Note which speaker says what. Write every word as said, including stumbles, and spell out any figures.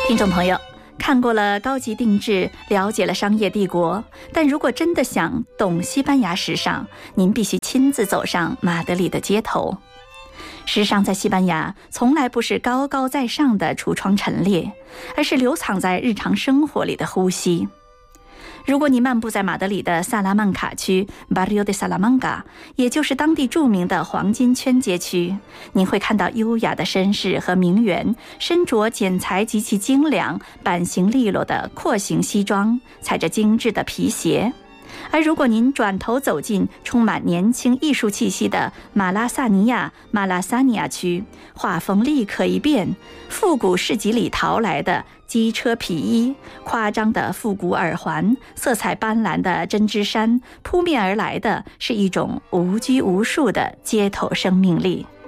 Speaker 1: 听众朋友，看过了高级定制，了解了商业帝国，但如果真的想懂西班牙时尚，您必须亲自走上马德里的街头。时尚在西班牙从来不是高高在上的橱窗陈列，而是流淌在日常生活里的呼吸。如果你漫步在马德里的萨拉曼卡区 Barrio de Salamanca， 也就是当地著名的黄金圈街区，您会看到优雅的绅士和名媛身着剪裁极其精良、版型利落的廓形西装，踩着精致的皮鞋。而如果您转头走进充满年轻艺术气息的马拉萨尼亚马拉萨尼亚区，画风立刻一变，复古市集里淘来的机车皮衣、夸张的复古耳环、色彩斑斓的针织衫，扑面而来的是一种无拘无束的街头生命力。